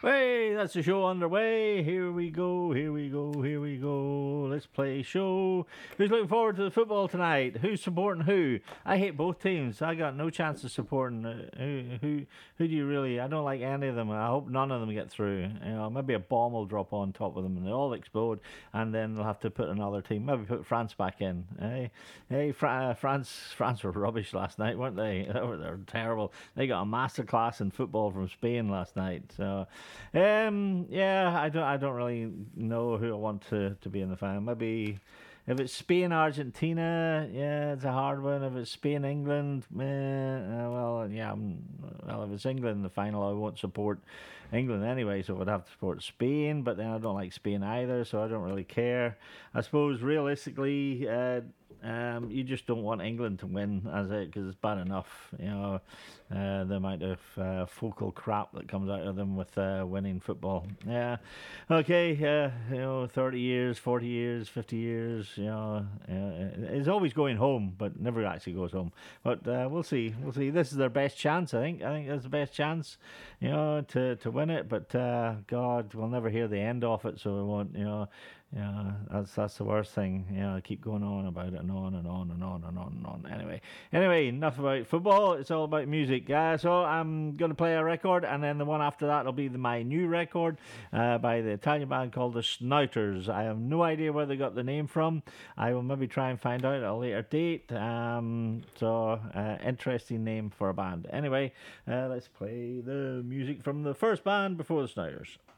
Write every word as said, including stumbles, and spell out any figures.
Hey, that's the show underway. Here we go, here we go, here we go. Let's play show. Who's looking forward to the football tonight? Who's supporting who? I hate both teams. I got no chance of supporting uh, who. Who? Who do you really? I don't like any of them. I hope none of them get through. You know, maybe a bomb will drop on top of them and they all explode, and then they'll have to put another team. Maybe put France back in. Hey, hey, Fra- uh, France. France were rubbish last night, weren't they? They were, they were terrible. They got a masterclass in football from Spain last night. So. Um, yeah, I don't, I don't really know who I want to, to be in the final. Maybe if it's Spain, Argentina, yeah, it's a hard one. If it's Spain, England, eh, uh, well, yeah, I'm, well, if it's England in the final, I won't support England anyway, so I'd have to support Spain. But then I don't like Spain either, so I don't really care. I suppose realistically, uh, um, you just don't want England to win, as it because it's bad enough, you know, uh, the amount of uh, focal crap that comes out of them with uh, winning football. Yeah, okay, uh, you know, thirty years, forty years, fifty years, you know, uh, it's always going home, but never actually goes home. But uh, we'll see, we'll see. This is their best chance, I think. I think that's the best chance, you know, to to win it. But uh, God, we'll never hear the end of it, so we won't, you know. Yeah, that's that's the worst thing. You know, I keep going on about it and on and on and on and on and on. Anyway, anyway, enough about football. It's all about music. Uh, so I'm going to play a record, and then the one after that will be the, my new record uh, by the Italian band called the Snouters. I have no idea where they got the name from. I will maybe try and find out at a later date. Um, so, uh, interesting name for a band. Anyway, uh, let's play the music from the first band before the Snouters.